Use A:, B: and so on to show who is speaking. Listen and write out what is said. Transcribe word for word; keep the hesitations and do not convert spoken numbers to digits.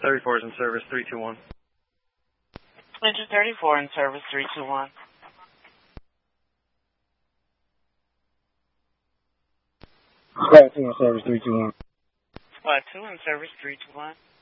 A: thirty-four is in service, three two one.
B: Legend thirty-four in service, three two one.
C: Flat two in service, three two one.
B: Flat two in service, three two one.